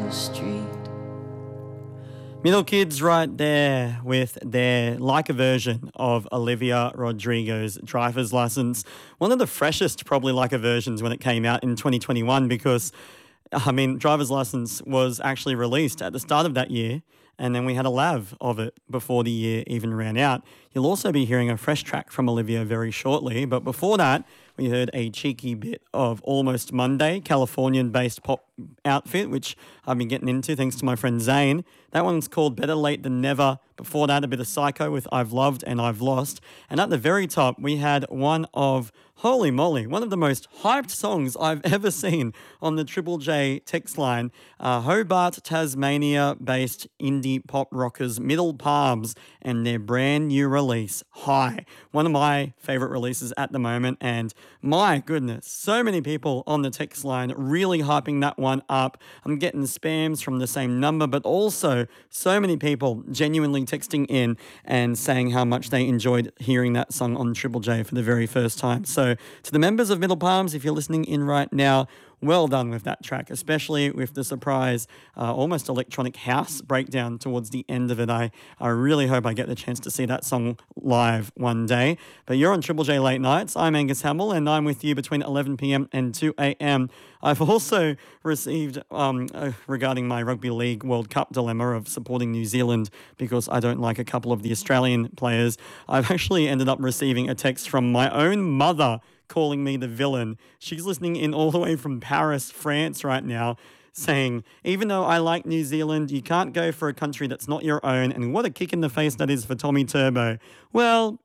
the street. Middle Kids right there with their like a version of Olivia Rodrigo's Driver's License. One of the freshest probably like a versions when it came out in 2021 because, Driver's License was actually released at the start of that year and then we had a lav of it before the year even ran out. You'll also be hearing a fresh track from Olivia very shortly, but before that, we heard a cheeky bit of Almost Monday, Californian-based pop outfit, which I've been getting into thanks to my friend Zane. That one's called Better Late Than Never. Before that, a bit of Psycho with I've Loved and I've Lost. And at the very top, we had one of, holy moly, one of the most hyped songs I've ever seen on the Triple J text line. Hobart, Tasmania-based indie pop rockers Middle Palms and their brand new release, High. One of my favourite releases at the moment, and my goodness, so many people on the text line really hyping that one up. I'm getting spams from the same number, but also so many people genuinely texting in and saying how much they enjoyed hearing that song on Triple J for the very first time. So to the members of Middle Palms, if you're listening in right now, well done with that track, especially with the surprise, almost electronic house breakdown towards the end of it. I really hope I get the chance to see that song live one day. But you're on Triple J Late Nights. I'm Angus Hamill, and I'm with you between 11 p.m. and 2 a.m. I've also received, regarding my Rugby League World Cup dilemma of supporting New Zealand because I don't like a couple of the Australian players, I've actually ended up receiving a text from my own mother calling me the villain. She's listening in all the way from Paris, France right now, saying, even though I like New Zealand, you can't go for a country that's not your own, and what a kick in the face that is for Tommy Turbo. Well,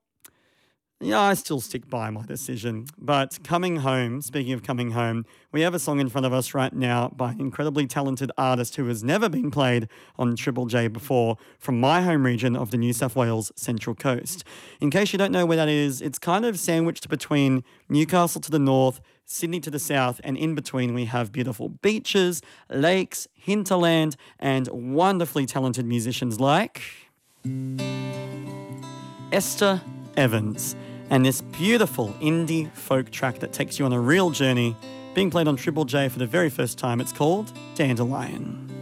yeah, I still stick by my decision. But coming home, speaking of coming home, we have a song in front of us right now by an incredibly talented artist who has never been played on Triple J before from my home region of the New South Wales Central Coast. In case you don't know where that is, it's kind of sandwiched between Newcastle to the north, Sydney to the south, and in between we have beautiful beaches, lakes, hinterland, and wonderfully talented musicians like Esther Evans, and this beautiful indie folk track that takes you on a real journey, being played on Triple J for the very first time. It's called Dandelion.